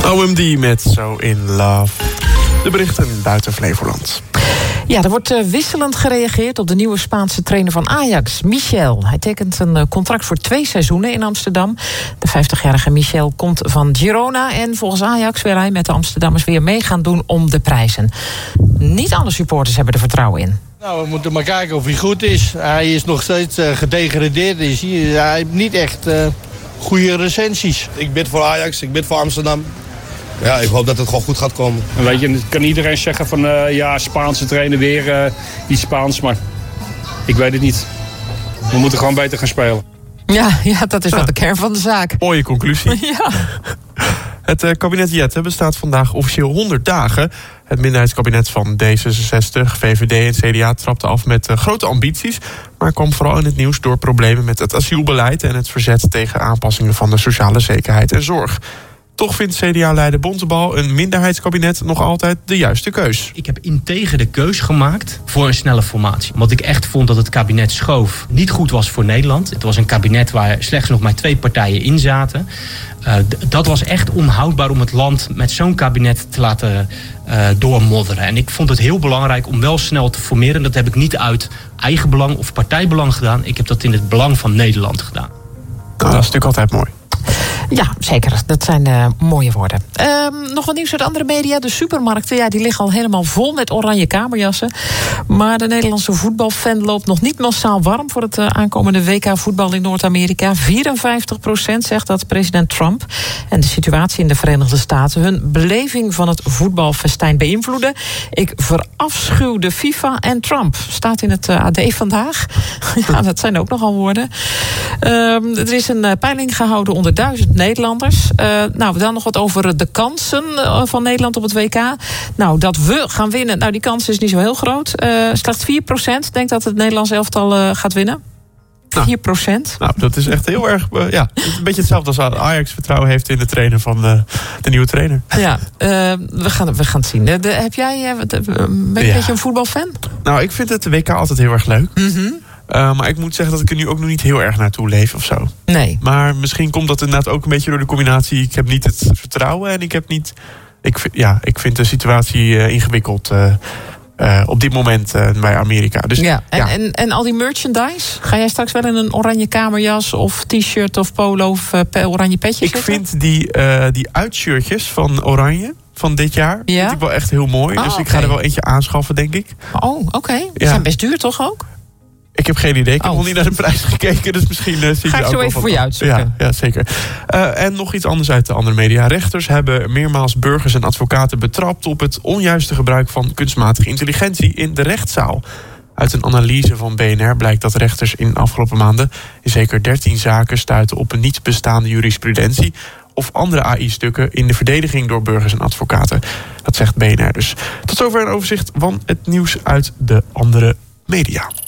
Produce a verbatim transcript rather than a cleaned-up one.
O M D met So In Love. De berichten buiten Flevoland. Ja, er wordt uh, wisselend gereageerd op de nieuwe Spaanse trainer van Ajax, Michel. Hij tekent een uh, contract voor twee seizoenen in Amsterdam. De vijftigjarige Michel komt van Girona en volgens Ajax wil hij met de Amsterdammers weer mee gaan doen om de prijzen. Niet alle supporters hebben er vertrouwen in. Nou, we moeten maar kijken of hij goed is. Hij is nog steeds uh, gedegradeerd. Is hij, hij heeft niet echt uh, goede recensies. Ik bid voor Ajax, ik bid voor Amsterdam. Ja, ik hoop dat het gewoon goed gaat komen. Weet je, kan iedereen zeggen van uh, ja, Spaanse trainer weer uh, iets Spaans, maar ik weet het niet. We moeten gewoon beter gaan spelen. Ja, ja dat is wel de kern van de zaak. Mooie conclusie. Ja. Het uh, kabinet Jette bestaat vandaag officieel honderd dagen. Het minderheidskabinet van D zesenzestig, V V D en C D A trapte af met uh, grote ambities, maar kwam vooral in het nieuws door problemen met het asielbeleid en het verzet tegen aanpassingen van de sociale zekerheid en zorg. Toch vindt C D A-leider Bontebal een minderheidskabinet nog altijd de juiste keus. Ik heb integer de keus gemaakt voor een snelle formatie. Omdat ik echt vond dat het kabinet schoof niet goed was voor Nederland. Het was een kabinet waar slechts nog maar twee partijen in zaten. Uh, d- dat was echt onhoudbaar om het land met zo'n kabinet te laten uh, doormodderen. En ik vond het heel belangrijk om wel snel te formeren. Dat heb ik niet uit eigen belang of partijbelang gedaan. Ik heb dat in het belang van Nederland gedaan. Nou, dat is natuurlijk altijd mooi. Ja, zeker. Dat zijn uh, mooie woorden. Um, nog wat nieuws uit andere media. De supermarkten, ja, die liggen al helemaal vol met oranje kamerjassen. Maar de Nederlandse voetbalfan loopt nog niet massaal warm voor het uh, aankomende W K voetbal in Noord-Amerika. vierenvijftig procent zegt dat president Trump en de situatie in de Verenigde Staten hun beleving van het voetbalfestijn beïnvloeden. Ik verafschuw de FIFA en Trump. Staat in het uh, A D vandaag. Ja, dat zijn ook nogal woorden. Um, er is een uh, peiling gehouden onder duizend Nederlanders. Uh, nou, dan nog wat over de kansen uh, van Nederland op het W K. Nou, dat we gaan winnen, nou, die kans is niet zo heel groot. Uh, slechts vier procent denkt dat het Nederlands elftal uh, gaat winnen. vier procent. Nou, dat is echt heel erg... Uh, ja, een beetje hetzelfde als Ajax vertrouwen heeft in de trainer van de, de nieuwe trainer. Ja, uh, we, gaan, we gaan het zien. De, de, heb jij, uh, de, ben je een ja. beetje een voetbalfan? Nou, ik vind het W K altijd heel erg leuk. Mm-hmm. Uh, maar ik moet zeggen dat ik er nu ook nog niet heel erg naartoe leef of zo. Nee. Maar misschien komt dat inderdaad ook een beetje door de combinatie. Ik heb niet het vertrouwen en ik heb niet... Ik, ja, ik vind de situatie uh, ingewikkeld uh, uh, op dit moment uh, bij Amerika. Dus, ja. En, ja. En, en al die merchandise? Ga jij straks wel in een oranje kamerjas of t-shirt of polo of uh, oranje petje Ik zitten? vind die, uh, die uitshirtjes van Oranje van dit jaar ja? vind ik wel echt heel mooi. Oh, dus ik okay. ga er wel eentje aanschaffen, denk ik. Oh, oké. Okay. Die ja. zijn best duur toch ook? Ik heb geen idee. Ik heb oh. nog niet naar de prijs gekeken. Dus misschien uh, zie Ga je ik ook zo wel even van... voor je uitzoeken. Ja, ja zeker. Uh, en nog iets anders uit de andere media. Rechters hebben meermaals burgers en advocaten betrapt op het onjuiste gebruik van kunstmatige intelligentie in de rechtszaal. Uit een analyse van B N R blijkt dat rechters in de afgelopen maanden in zeker dertien zaken stuiten op een niet bestaande jurisprudentie of andere A I-stukken in de verdediging door burgers en advocaten. Dat zegt B N R dus. Tot zover een overzicht van het nieuws uit de andere media.